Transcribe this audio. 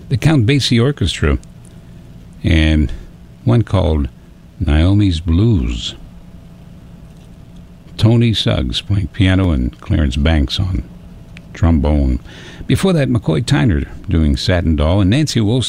the Count Basie Orchestra, and one called Naomi's Blues. Tony Suggs playing piano and Clarence Banks on trombone. Before that, McCoy Tyner doing Satin Doll, and Nancy Wilson